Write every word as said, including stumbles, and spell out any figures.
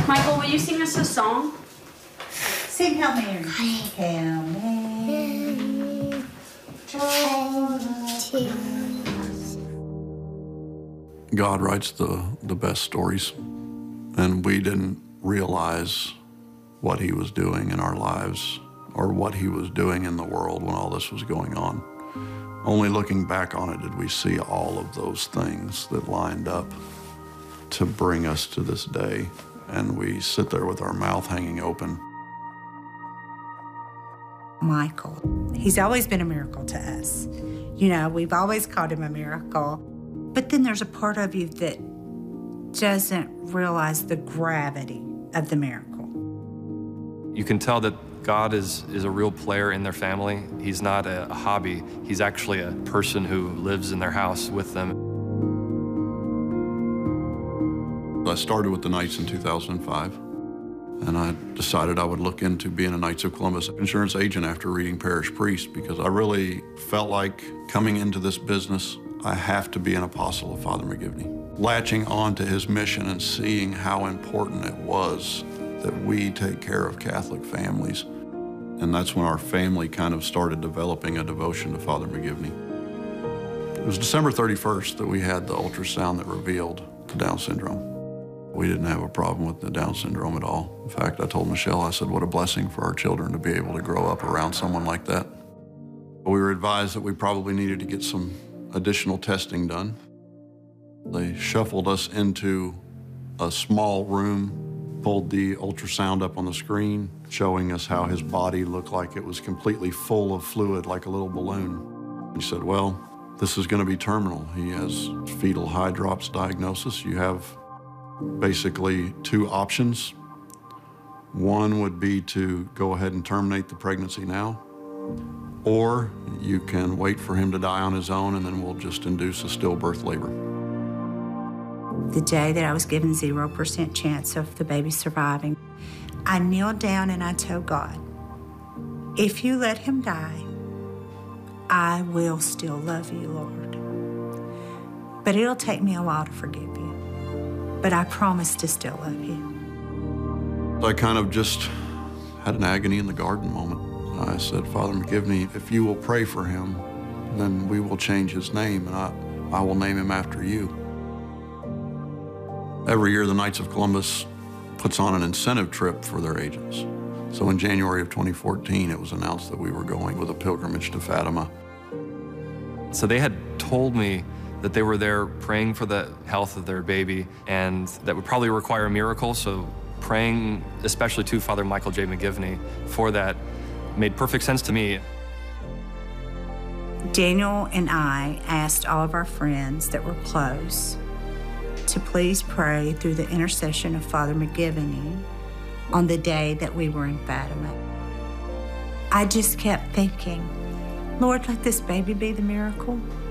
Michael, will you sing us a song? Sing Hail Mary. Hail Mary. God writes the, the best stories, and we didn't realize what he was doing in our lives or what he was doing in the world when all this was going on. Only looking back on it did we see all of those things that lined up to bring us to this day, and we sit there with our mouth hanging open. Michael, he's always been a miracle to us. You know, we've always called him a miracle, but then there's a part of you that doesn't realize the gravity of the miracle. You can tell that God is, is a real player in their family. He's not a, a hobby. He's actually a person who lives in their house with them. I started with the Knights in two thousand five, and I decided I would look into being a Knights of Columbus insurance agent after reading Parish Priest, because I really felt like coming into this business, I have to be an apostle of Father McGivney. Latching on to his mission and seeing how important it was that we take care of Catholic families. And that's when our family kind of started developing a devotion to Father McGivney. It was December thirty-first that we had the ultrasound that revealed the Down syndrome. We didn't have a problem with the Down syndrome at all. In fact, I told Michelle, I said, what a blessing for our children to be able to grow up around someone like that. We were advised that we probably needed to get some additional testing done. They shuffled us into a small room, pulled the ultrasound up on the screen, showing us how his body looked like it was completely full of fluid, like a little balloon. He said, well, this is going to be terminal. He has fetal hydrops diagnosis. You have basically two options. One would be to go ahead and terminate the pregnancy now, or you can wait for him to die on his own, and then we'll just induce a stillbirth labor. The day that I was given zero percent chance of the baby surviving, I kneeled down and I told God, if you let him die, I will still love you, Lord. But it'll take me a while to forgive you. But I promise to still love you. I kind of just had an agony in the garden moment. I said, Father McGivney, if you will pray for him, then we will change his name, and I, I will name him after you. Every year, the Knights of Columbus puts on an incentive trip for their agents. So in January of twenty fourteen, it was announced that we were going with a pilgrimage to Fatima. So they had told me that they were there praying for the health of their baby, and that would probably require a miracle, so praying especially to Father Michael J. McGivney for that made perfect sense to me. Daniel and I asked all of our friends that were close to please pray through the intercession of Father McGivney on the day that we were in Fatima. I just kept thinking, Lord, let this baby be the miracle.